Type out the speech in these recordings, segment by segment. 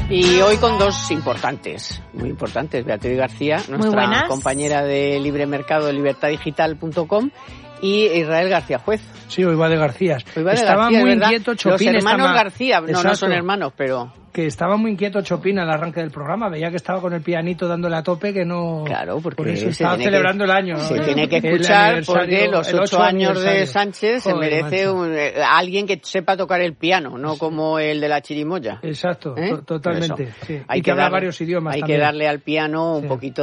Y hoy con dos importantes, muy importantes. Beatriz García, nuestra compañera de Libre Mercado, libertaddigital.com, y Israel García Juez. Sí, hoy va de Garcías. Estaba muy inquieto Chopin. Los hermanos García, no son hermanos, pero... Que estaba muy inquieto Chopin al arranque del programa, veía que estaba con el pianito dándole a tope, que no... Claro, porque por eso estaba celebrando el año. Se tiene que escuchar porque los 8 años de Sánchez se merece alguien que sepa tocar el piano, no como el de la chirimoya. Exacto, totalmente. Sí. Hay que hablar varios idiomas. Hay también. Que darle al piano un poquito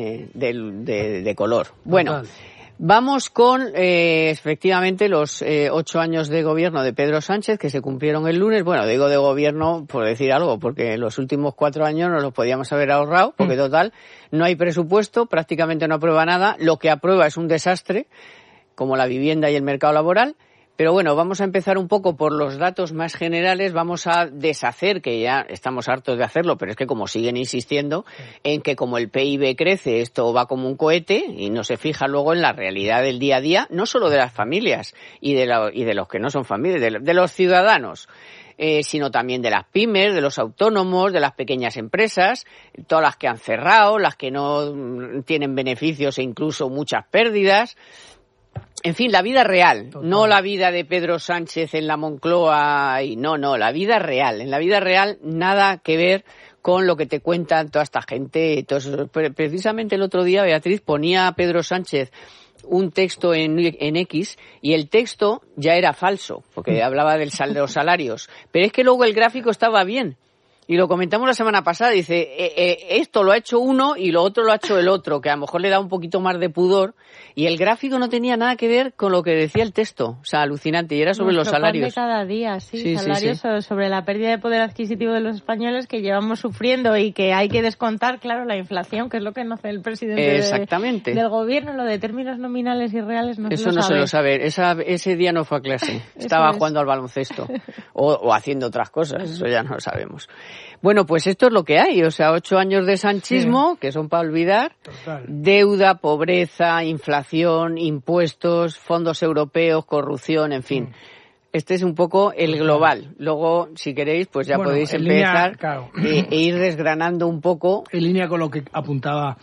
de color. Bueno. Vamos con, efectivamente, los 8 años de gobierno de Pedro Sánchez, que se cumplieron el lunes. Bueno, digo de gobierno por decir algo, porque los últimos 4 años nos los podíamos haber ahorrado, porque total, no hay presupuesto, prácticamente no aprueba nada. Lo que aprueba es un desastre, como la vivienda y el mercado laboral. Pero bueno, vamos a empezar un poco por los datos más generales, vamos a deshacer, que ya estamos hartos de hacerlo, pero es que como siguen insistiendo en que como el PIB crece, esto va como un cohete y no se fija luego en la realidad del día a día, no solo de las familias y de los que no son familias, de los ciudadanos. Sino también de las pymes, de los autónomos, de las pequeñas empresas, todas las que han cerrado, las que no tienen beneficios e incluso muchas pérdidas. En fin, la vida real, no la vida de Pedro Sánchez en la Moncloa y no, la vida real. En la vida real nada que ver con lo que te cuentan toda esta gente. Entonces, precisamente el otro día Beatriz ponía a Pedro Sánchez un texto en X y el texto ya era falso, porque hablaba de los salarios. Pero es que luego el gráfico estaba bien. Y lo comentamos la semana pasada, dice, esto lo ha hecho uno y lo otro lo ha hecho el otro, que a lo mejor le da un poquito más de pudor, y el gráfico no tenía nada que ver con lo que decía el texto, o sea, alucinante, y era sobre los salarios. Pan de cada día, salarios sobre la pérdida de poder adquisitivo de los españoles que llevamos sufriendo y que hay que descontar, claro, la inflación, que es lo que no hace el presidente del gobierno, lo de términos nominales y reales no Eso se lo sabe. Ese día no fue a clase, estaba jugando al baloncesto o haciendo otras cosas, eso ya no lo sabemos. Bueno, pues esto es lo que hay, o sea, 8 años de sanchismo, que son para olvidar, deuda, pobreza, inflación, impuestos, fondos europeos, corrupción, en fin. Este es un poco el global. Luego, si queréis, pues ya podéis empezar e ir desgranando un poco. En línea con lo que apuntaba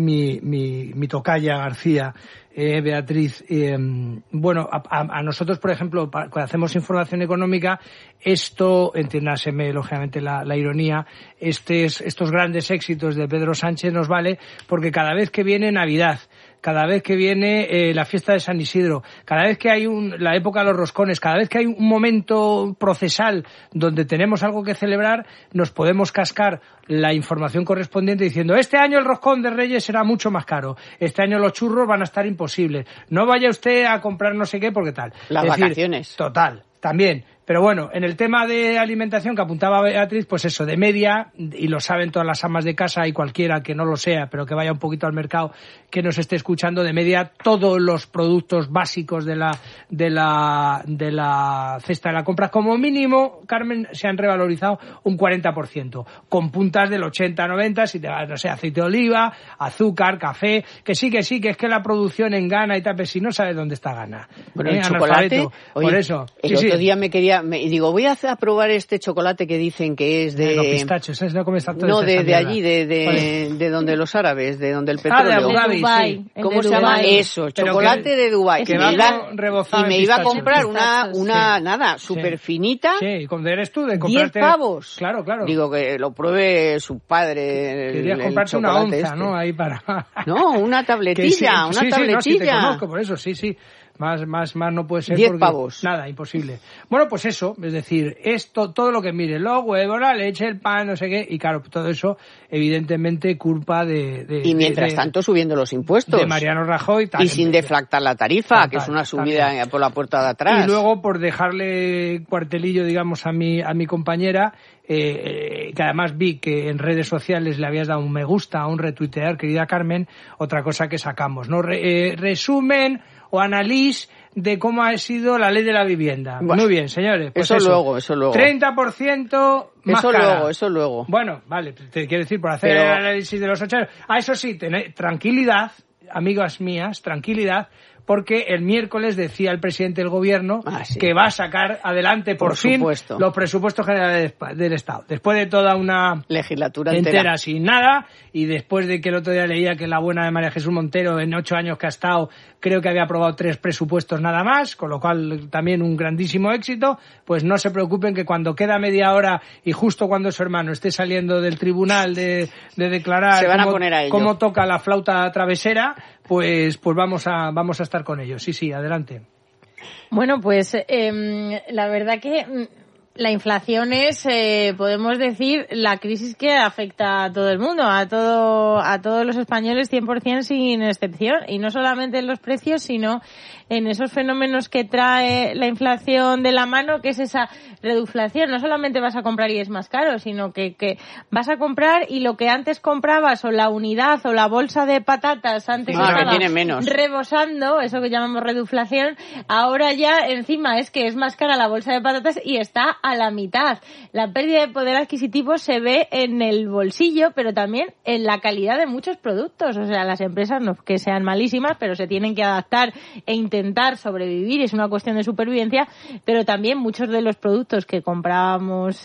mi tocaya García, Beatriz, bueno, a nosotros, por ejemplo, cuando hacemos información económica, esto, entiéndaseme lógicamente la ironía, estos grandes éxitos de Pedro Sánchez nos vale porque cada vez que viene Navidad, cada vez que viene la fiesta de San Isidro, cada vez que hay la época de los roscones, cada vez que hay un momento procesal donde tenemos algo que celebrar, nos podemos cascar la información correspondiente diciendo este año el roscón de Reyes será mucho más caro, este año los churros van a estar imposibles, no vaya usted a comprar no sé qué porque tal. Las vacaciones. Total, también. Pero bueno, en el tema de alimentación que apuntaba Beatriz, pues eso, de media, y lo saben todas las amas de casa y cualquiera que no lo sea, pero que vaya un poquito al mercado, que nos esté escuchando, de media, todos los productos básicos de la cesta de la compra, como mínimo, Carmen, se han revalorizado un 40%, con puntas del 80-90, si te vas, no sé, aceite de oliva, azúcar, café, que sí, que es que la producción en Ghana y tal, pero si no sabes dónde está Ghana. Bueno, el chocolate, por eso. El otro día y digo, voy a probar este chocolate que dicen que es de... Los pistachos, ¿sabes? No, de allí, de donde los árabes, de donde el petróleo. De Abu Dhabi, Dubái, sí. ¿Cómo se llama eso? Chocolate de Dubái. Que y me iba a comprar una súper finita. Sí, ¿cómo eres tú? De comprarte 10 pavos. Claro. Digo, que lo pruebe su padre. Querías comprarse una onza, ¿no? Ahí para... No, una tabletilla, No, sí, te conozco, por eso, sí. Más no puede ser 10 pavos. Nada, imposible. Bueno, pues eso, es decir, esto, todo lo que mire, los huevos, la leche, el pan, no sé qué, y claro, todo eso, evidentemente, culpa y mientras tanto subiendo los impuestos. De Mariano Rajoy. Y sin deflactar la tarifa, que es una subida por la puerta de atrás. Y luego, por dejarle cuartelillo, digamos, a mi compañera, que además vi que en redes sociales le habías dado un me gusta, un retuitear, querida Carmen, otra cosa que sacamos, ¿no? Resumen o análisis de cómo ha sido la ley de la vivienda. Bueno, muy bien, señores. Pues eso luego. 30% más cara. Eso luego. Bueno, vale, te quiero decir, por hacer el análisis de los 8 años. Eso sí, tranquilidad, amigas mías, tranquilidad, porque el miércoles decía el presidente del gobierno que va a sacar adelante por fin los presupuestos generales del Estado. Después de toda una legislatura entera sin nada, y después de que el otro día leía que la buena de María Jesús Montero en 8 años que ha estado, creo que había aprobado 3 presupuestos nada más, con lo cual también un grandísimo éxito, pues no se preocupen que cuando queda media hora y justo cuando su hermano esté saliendo del tribunal de declarar cómo toca la flauta travesera, pues vamos a estar con ellos. Sí, adelante. Bueno, pues la verdad que la inflación es, podemos decir, la crisis que afecta a todo el mundo, a todos los españoles 100% sin excepción, y no solamente en los precios, sino en esos fenómenos que trae la inflación de la mano, que es esa reduflación. No solamente vas a comprar y es más caro, sino que vas a comprar y lo que antes comprabas, o la unidad o la bolsa de patatas antes estaba rebosando, eso que llamamos reduflación, ahora ya encima es que es más cara la bolsa de patatas y está a la mitad. La pérdida de poder adquisitivo se ve en el bolsillo, pero también en la calidad de muchos productos. O sea, las empresas no que sean malísimas, pero se tienen que adaptar e intentar sobrevivir, es una cuestión de supervivencia, pero también muchos de los productos que comprábamos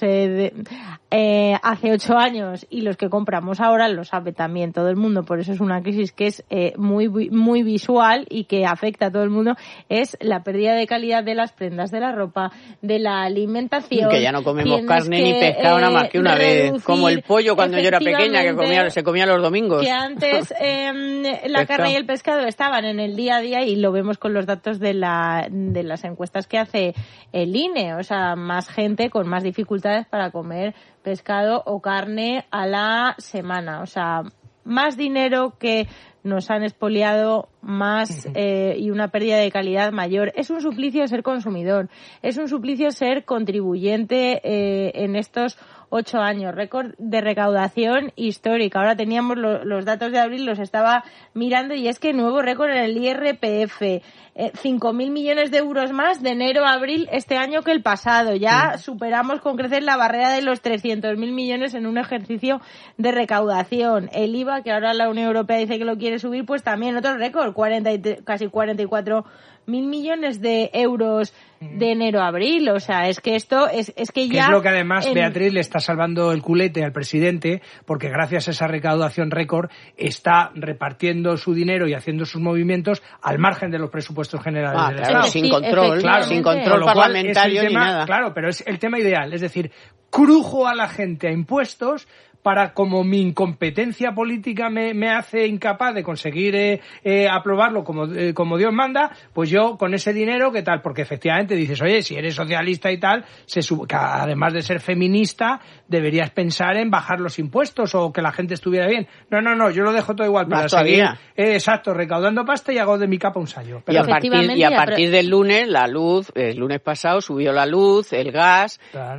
hace 8 años y los que compramos ahora lo sabe también todo el mundo. Por eso es una crisis que es muy visual y que afecta a todo el mundo. Es la pérdida de calidad de las prendas, de la ropa, de la alimentación. Que ya no comemos carne ni pescado nada más que una vez, como el pollo cuando yo era pequeña, que se comía los domingos. Que antes la carne y el pescado estaban en el día a día, y lo vemos con los datos de las encuestas que hace el INE. O sea, más gente con más dificultades para comer pescado o carne a la semana. O sea, más dinero que nos han expoliado, más y una pérdida de calidad mayor. Es un suplicio ser consumidor, es un suplicio ser contribuyente en estos 8 años, récord de recaudación histórica. Ahora teníamos los datos de abril, los estaba mirando, y es que nuevo récord en el IRPF. 5.000 millones de euros más de enero a abril este año que el pasado. Ya superamos con crecer la barrera de los 300.000 millones en un ejercicio de recaudación. El IVA, que ahora la Unión Europea dice que lo quiere subir, pues también otro récord, casi 44.000 millones de euros de enero a abril. O sea, es que esto es que ya... Es lo que además Beatriz le está salvando el culete al presidente, porque gracias a esa recaudación récord está repartiendo su dinero y haciendo sus movimientos al margen de los presupuestos generales del Estado. Sin control parlamentario ni nada. Claro, pero es el tema ideal, es decir, crujo a la gente a impuestos para, como mi incompetencia política me hace incapaz de conseguir aprobarlo como Dios manda, pues yo con ese dinero, ¿qué tal? Porque efectivamente dices, oye, si eres socialista y tal, que además de ser feminista, deberías pensar en bajar los impuestos o que la gente estuviera bien. No, yo lo dejo todo igual para seguir, recaudando pasta, y hago de mi capa un sayo. Y a partir del lunes, la luz, el lunes pasado subió la luz, el gas,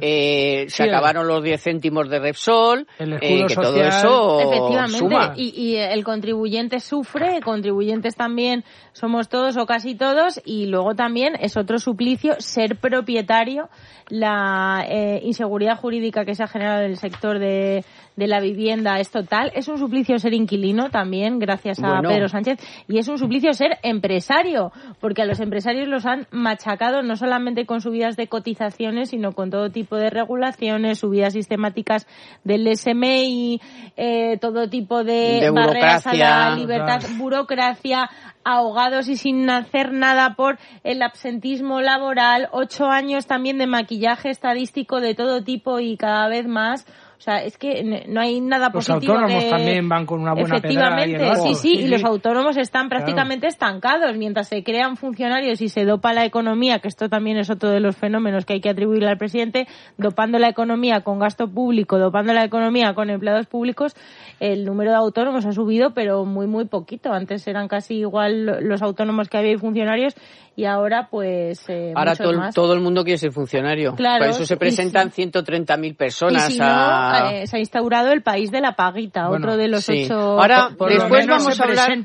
se acabaron los 10 céntimos de Repsol, que social, todo eso efectivamente suma. Y el contribuyente sufre, contribuyentes también somos todos o casi todos, y luego también es otro suplicio ser propietario. La inseguridad jurídica que se ha generado en el sector de la vivienda es total. Es un suplicio ser inquilino también, gracias a Pedro Sánchez, y es un suplicio ser empresario, porque a los empresarios los han machacado no solamente con subidas de cotizaciones, sino con todo tipo de regulaciones, subidas sistemáticas del SMI, todo tipo de barreras a la libertad, burocracia, ahogados y sin hacer nada por el absentismo laboral, 8 años también de maquillaje estadístico de todo tipo y cada vez más. O sea, es que no hay nada positivo. Los autónomos también van con una buena pedrada. Efectivamente, sí, y los autónomos están prácticamente estancados. Mientras se crean funcionarios y se dopa la economía, que esto también es otro de los fenómenos que hay que atribuirle al presidente, dopando la economía con gasto público, dopando la economía con empleados públicos, el número de autónomos ha subido, pero muy poquito. Antes eran casi igual los autónomos que había y funcionarios, y ahora pues ahora todo el mundo quiere ser funcionario. Claro, por eso se presentan 130.000 personas. Y si no, se ha instaurado el país de la paguita, otro de los 8. Ahora después vamos a hablar.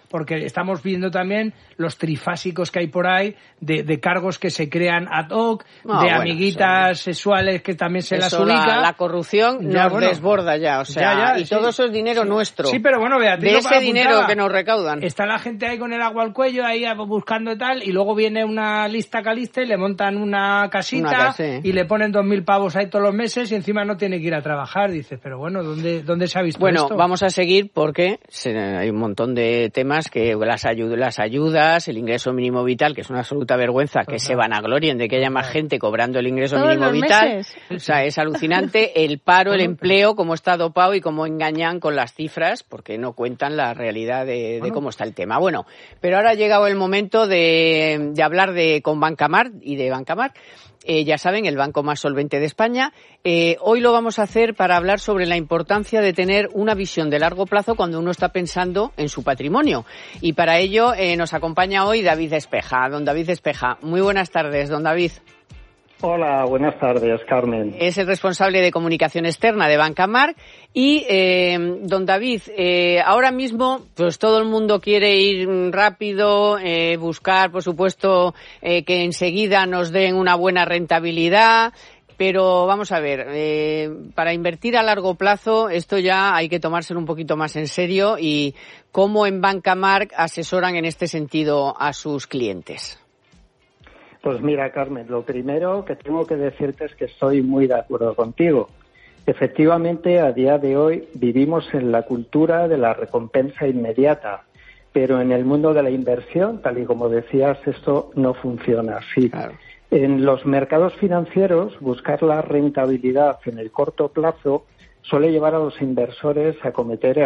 porque estamos viendo también los trifásicos que hay por ahí de cargos que se crean ad hoc, amiguitas sexuales que también se las ubica. La corrupción nos desborda ya, o sea, y todo eso es dinero nuestro. Sí, pero bueno, Beatriz, de ese dinero que nos recaudan. Está la gente ahí con el agua al cuello, ahí buscando tal, y luego viene una lista calista y le montan una casita y le ponen 2.000 pavos ahí todos los meses y encima no tiene que ir a trabajar. Dices, pero bueno, ¿dónde se ha visto esto? Bueno, vamos a seguir porque hay un montón de temas que las ayudas, el ingreso mínimo vital, que es una absoluta vergüenza que se vanaglorien de que haya más gente cobrando el ingreso mínimo vital. O sea, es alucinante el paro, el empleo, cómo está dopado y cómo engañan con las cifras, porque no cuentan la realidad de cómo está el tema. Bueno, pero ahora ha llegado el momento de hablar con Bancamar y de Bancamar. Ya saben, el banco más solvente de España. Hoy lo vamos a hacer para hablar sobre la importancia de tener una visión de largo plazo cuando uno está pensando en su patrimonio. Y para ello nos acompaña hoy David Espeja. Don David Espeja, muy buenas tardes, don David. Hola, buenas tardes, Carmen. Es el responsable de comunicación externa de Bancamar. Y, don David, ahora mismo, pues todo el mundo quiere ir rápido, buscar, por supuesto, que enseguida nos den una buena rentabilidad. Pero vamos a ver, para invertir a largo plazo, esto ya hay que tomárselo un poquito más en serio. ¿Y cómo en Bancamar asesoran en este sentido a sus clientes? Pues mira, Carmen, lo primero que tengo que decirte es que estoy muy de acuerdo contigo. Efectivamente, a día de hoy vivimos en la cultura de la recompensa inmediata, pero en el mundo de la inversión, tal y como decías, esto no funciona así. Claro. En los mercados financieros, buscar la rentabilidad en el corto plazo suele llevar a los inversores a cometer